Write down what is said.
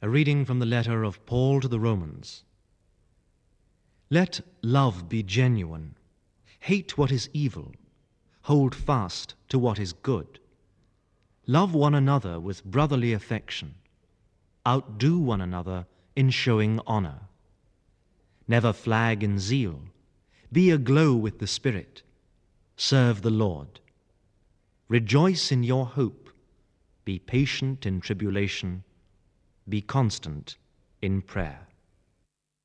A reading from the letter of Paul to the Romans. Let love be genuine. Hate what is evil. Hold fast to what is good. Love one another with brotherly affection. Outdo one another in showing honor. Never flag in zeal. Be aglow with the Spirit. Serve the Lord. Rejoice in your hope. Be patient in tribulation. Be constant in prayer.